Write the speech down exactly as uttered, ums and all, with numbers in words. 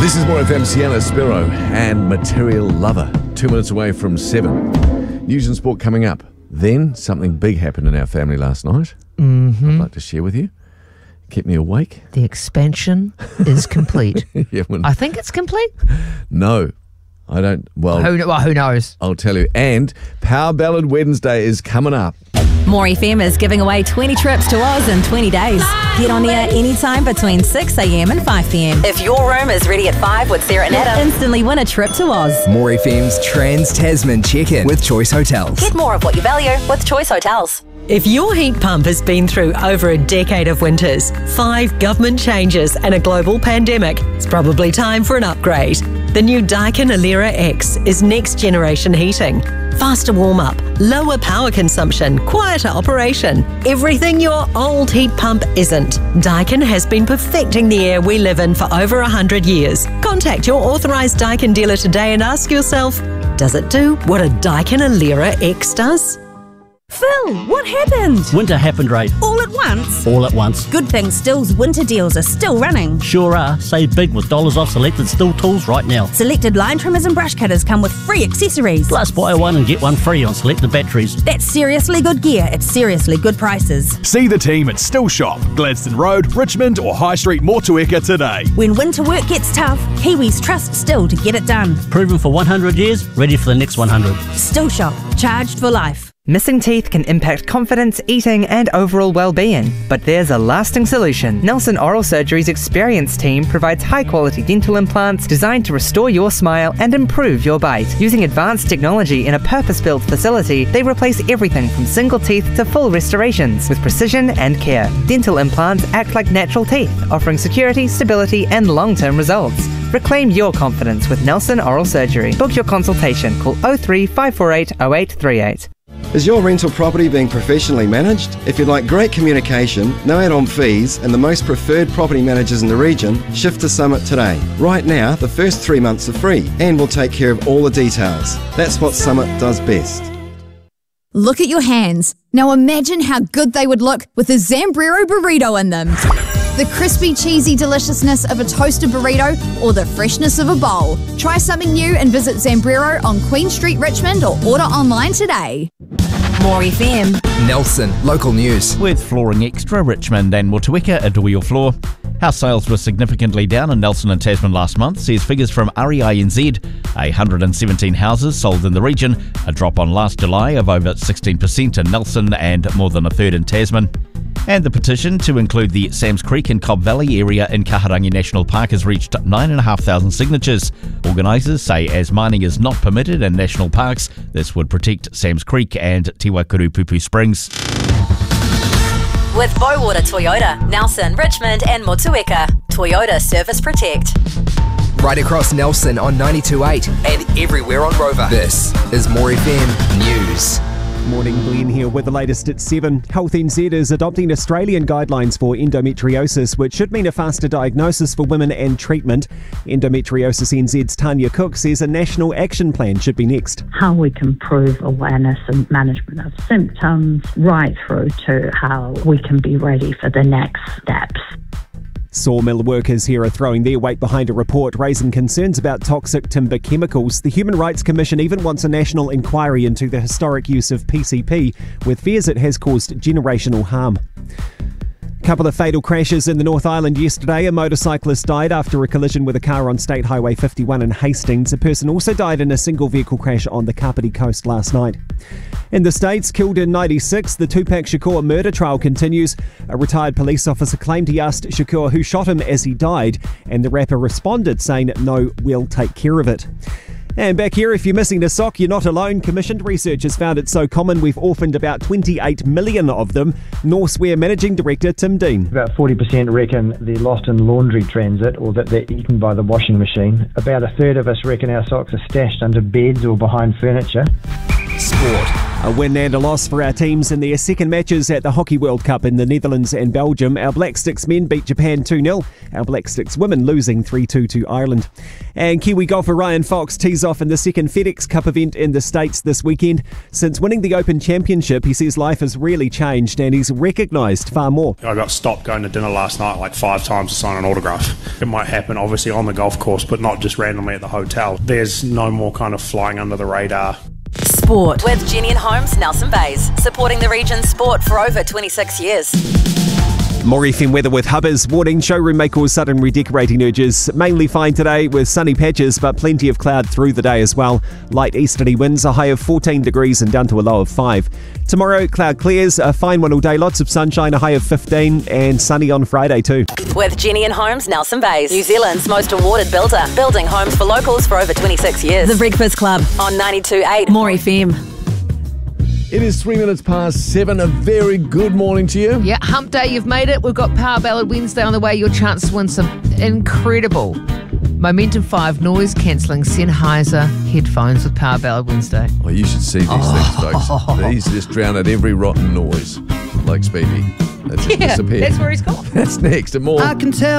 This is More F M, Sienna Spiro and Material Lover. Two minutes away from seven. News and sport coming up. Then, something big happened in our family last night. Mm-hmm. I'd like to share with you. Kept me awake. The expansion is complete. yeah, when, I think it's complete. No, I don't. Well, Who, well, who knows? I'll tell you. And Power Ballad Wednesday is coming up. More F M is giving away twenty trips to Oz in twenty days. Get on there anytime between six a.m. and five p.m. If your room is ready at five with Sarah and Adam, instantly win a trip to Oz. More F M's Trans Tasman check-in with Choice Hotels. Get more of what you value with Choice Hotels. If your heat pump has been through over a decade of winters, five government changes and a global pandemic, it's probably time for an upgrade. The new Daikin Alera X is next generation heating. Faster warm-up, lower power consumption, quieter operation. Everything your old heat pump isn't. Daikin has been perfecting the air we live in for over one hundred years. Contact your authorised Daikin dealer today and ask yourself, does it do what a Daikin Alera X does? Phil, what happened? Winter happened, right? All at once? All at once. Good thing Still's winter deals are still running. Sure are. Save big with dollars off selected Still tools right now. Selected line trimmers and brush cutters come with free accessories. Plus buy one and get one free on selected batteries. That's seriously good gear at seriously good prices. See the team at Still Shop, Gladstone Road, Richmond or High Street Motueka today. When winter work gets tough, Kiwis trust Still to get it done. Proven for one hundred years, ready for the next one hundred. Still Shop, charged for life. Missing teeth can impact confidence, eating and overall well-being, but there's a lasting solution. Nelson Oral Surgery's experienced team provides high-quality dental implants designed to restore your smile and improve your bite. Using advanced technology in a purpose-built facility, they replace everything from single teeth to full restorations with precision and care. Dental implants act like natural teeth, offering security, stability and long-term results. Reclaim your confidence with Nelson Oral Surgery. Book your consultation. Call oh three, five four eight, oh eight three eight. Is your rental property being professionally managed? If you'd like great communication, no add-on fees and the most preferred property managers in the region, shift to Summit today. Right now, the first three months are free and we'll take care of all the details. That's what Summit does best. Look at your hands. Now imagine how good they would look with a Zambrero burrito in them. The crispy, cheesy deliciousness of a toasted burrito or the freshness of a bowl. Try something new and visit Zambrero on Queen Street, Richmond or order online today. More F M. Nelson, local news. With Flooring Extra, Richmond and Motueka, adore your floor. House sales were significantly down in Nelson and Tasman last month, says figures from R E I N Z. one hundred seventeen houses sold in the region, a drop on last July of over sixteen percent in Nelson and more than a third in Tasman. And the petition to include the Sam's Creek and Cobb Valley area in Kaharangi National Park has reached nine thousand five hundred signatures. Organisers say as mining is not permitted in national parks, this would protect Sam's Creek and Te Waikuru Pupu Springs. With Bowater Toyota, Nelson, Richmond and Motueka. Toyota Service Protect. Right across Nelson on ninety-two point eight and everywhere on Rover. This is More F M News. Morning, Glenn here with the latest at seven. Health N Z is adopting Australian guidelines for endometriosis, which should mean a faster diagnosis for women and treatment. Endometriosis N Z's Tanya Cook says a national action plan should be next. How we can improve awareness and management of symptoms, right through to how we can be ready for the next steps. Sawmill workers here are throwing their weight behind a report raising concerns about toxic timber chemicals. The Human Rights Commission even wants a national inquiry into the historic use of P C P, with fears it has caused generational harm. Couple of fatal crashes in the North Island yesterday. A motorcyclist died after a collision with a car on State Highway fifty-one in Hastings. A person also died in a single vehicle crash on the Kapiti coast last night. In the States, killed in ninety-six, the Tupac Shakur murder trial continues. A retired police officer claimed he asked Shakur who shot him as he died, and the rapper responded saying, "No, we'll take care of it." And back here, if you're missing a sock, you're not alone. Commissioned research has found it so common we've orphaned about twenty-eight million of them. Northswear Managing Director Tim Dean. About forty percent reckon they're lost in laundry transit or that they're eaten by the washing machine. About a third of us reckon our socks are stashed under beds or behind furniture. sport. A win and a loss for our teams in their second matches at the Hockey World Cup in the Netherlands and Belgium. Our Black Sticks men beat Japan two nil. Our Black Sticks women losing three two to Ireland. And Kiwi golfer Ryan Fox tees off in the second FedEx Cup event in the States this weekend. Since winning the Open Championship, he says life has really changed and he's recognised far more. I got stopped going to dinner last night like five times to sign an autograph. It might happen obviously on the golf course, but not just randomly at the hotel. There's no more kind of flying under the radar. Sport with Jenny and Holmes, Nelson Bays, supporting the region's sport for over twenty-six years. More F M weather with Hubbers. Warning, showroom may cause sudden redecorating urges. Mainly fine today with sunny patches, but plenty of cloud through the day as well. Light easterly winds, a high of fourteen degrees and down to a low of five. Tomorrow, cloud clears, a fine one all day. Lots of sunshine, a high of fifteen, and sunny on Friday too. With Jenny and Holmes, Nelson Bays, New Zealand's most awarded builder, building homes for locals for over twenty-six years. The Breakfast Club on ninety-two point eight More F M. It is three minutes past seven. A very good morning to you. Yeah, hump day, you've made it. We've got Power Ballad Wednesday on the way. Your chance to win some incredible Momentum five noise cancelling Sennheiser headphones with Power Ballad Wednesday. Oh, you should see these Oh. things, folks. These just drown out every rotten noise, like Speedy. That just Yeah, disappeared. that's where he's gone. That's next and more. I can tell